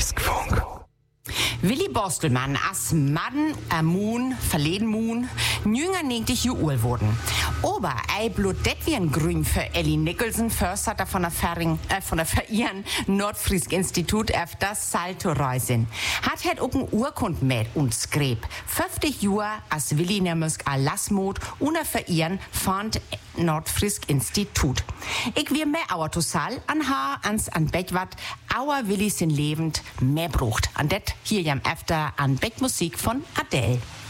Frieskfunk. Willi Bostelmann als Mann, Moon, verleden Moon, jünger 90 Jahre wurden. Aber ei blut det wie ein Grün für Ellie Nicholson, Förster von der Verehren Nordfriesk Institut auf das Salto Reusin. Hat auch ein Urkund mit uns gräb. 50 Jahre als Willi nämlich a Lassmod und a Verehren fand Nordfriesk Institut. Ich wir mehr auer Tossal an Haar ans an Bettwat, auer Willi sind lebend mehr brucht. An det hier jam öfter an Bettmusik von Adele.